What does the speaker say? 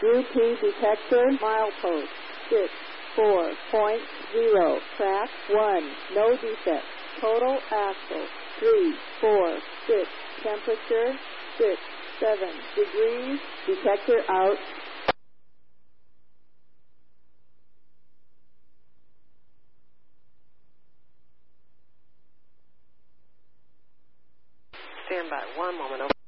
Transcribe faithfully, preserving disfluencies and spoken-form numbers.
U P detector, milepost, six four point zero, track one, no defect. Total axle, three four six, temperature, six seven degrees, detector out. Stand by one moment.